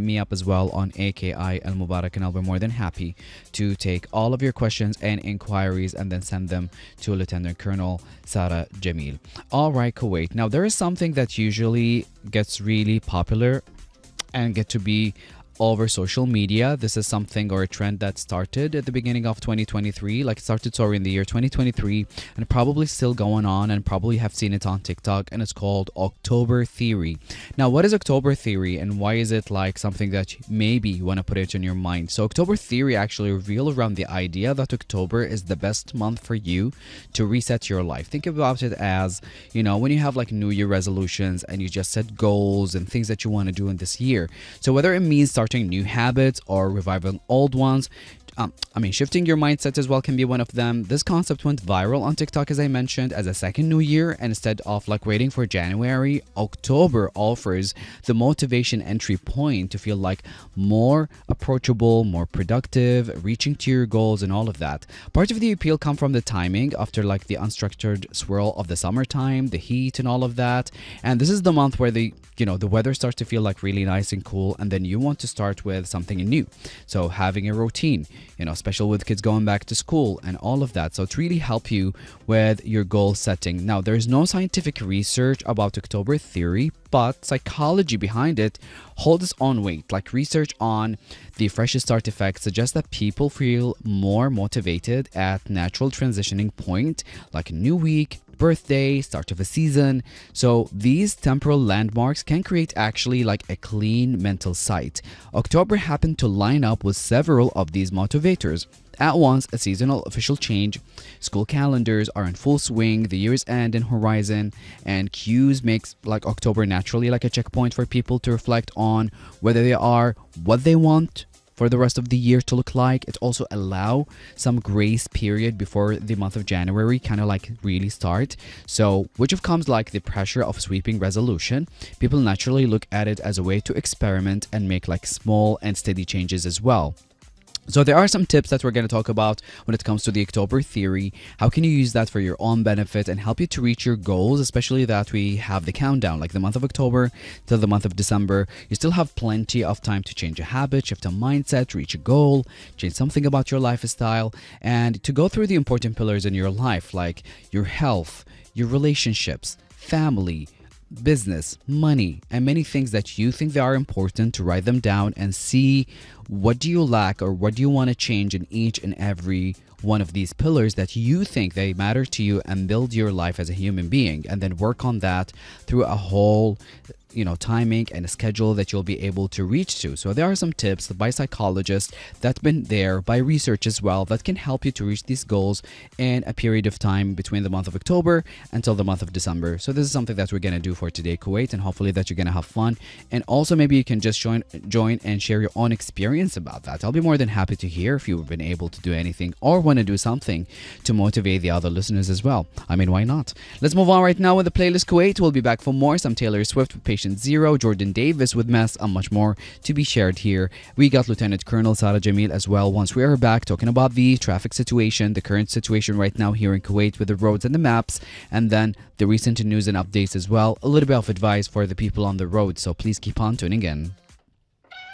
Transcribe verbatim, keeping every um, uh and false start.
me up as well on A K I Al Mubarak, and I'll be more than happy to take all of your questions and inquiries and then send them to Lieutenant Colonel Sarah Jamil. All right, Kuwait. Now, there is something that usually gets really popular and get to be over social media. This is something or a trend that started at the beginning of twenty twenty-three, like it started sorry in the year twenty twenty-three, and probably still going on, and probably have seen it on TikTok, and it's called October Theory. Now, what is October Theory, and why is it like something that maybe you want to put it in your mind? So October Theory actually revealed around the idea that October is the best month for you to reset your life. Think about it as, you know, when you have like New Year resolutions and you just set goals and things that you want to do in this year. So whether it means starting starting new habits or reviving old ones, Um, I mean, shifting your mindset as well can be one of them. This concept went viral on TikTok, as I mentioned, as a second new year. And instead of like waiting for January, October offers the motivation entry point to feel like more approachable, more productive, reaching to your goals and all of that. Part of the appeal come from the timing after like the unstructured swirl of the summertime, the heat and all of that. And this is the month where the, you know, the weather starts to feel like really nice and cool. And then you want to start with something new. So having a routine, you know, special with kids going back to school and all of that. So it really help you with your goal setting. Now, there's no scientific research about October Theory, but psychology behind it holds its own weight. Like research on the fresh start effect suggests that people feel more motivated at natural transitioning point, like a new week, birthday, start of a season. So these temporal landmarks can create actually like a clean mental site. October happened to line up with several of these motivators. At once, a seasonal official change, school calendars are in full swing, the year's end and horizon, and cues makes like October naturally like a checkpoint for people to reflect on whether they are what they want for the rest of the year to look like. It also allow some grace period before the month of January kind of like really start. So which of comes like the pressure of sweeping resolution, people naturally look at it as a way to experiment and make like small and steady changes as well. So there are some tips that we're going to talk about when it comes to the October Theory. How can you use that for your own benefit and help you to reach your goals, especially that we have the countdown, like the month of October till the month of December. You still have plenty of time to change a habit, shift a mindset, reach a goal, change something about your lifestyle, and to go through the important pillars in your life, like your health, your relationships, family, business, money, and many things that you think they are important, to write them down and see what do you lack or what do you want to change in each and every one of these pillars that you think they matter to you, and build your life as a human being, and then work on that through a whole you know timing and a schedule that you'll be able to reach to. So there are some tips by psychologists that's been there by research as well that can help you to reach these goals in a period of time between the month of October until the month of December. So this is something that we're going to do for today, Kuwait, and hopefully that you're going to have fun, and also maybe you can just join join and share your own experience about that. I'll be more than happy to hear if you've been able to do anything or want to do something to motivate the other listeners as well. I mean, why not? Let's move on right now with the playlist, Kuwait. We'll be back for more, some Taylor Swift with Patient Zero, Jordan Davis with Mess, and much more to be shared here. We got Lieutenant Colonel Sarah Jamil as well once we are back talking about the traffic situation, the current situation right now here in Kuwait with the roads and the maps, and then the recent news and updates as well. A little bit of advice for the people on the road, so please keep on tuning in.